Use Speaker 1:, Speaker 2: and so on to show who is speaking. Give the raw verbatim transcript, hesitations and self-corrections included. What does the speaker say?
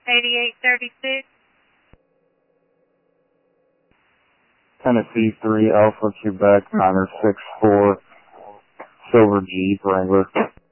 Speaker 1: eighty-eight thirty-six.
Speaker 2: Tennessee three Alpha Quebec niner six four Silver Jeep Wrangler.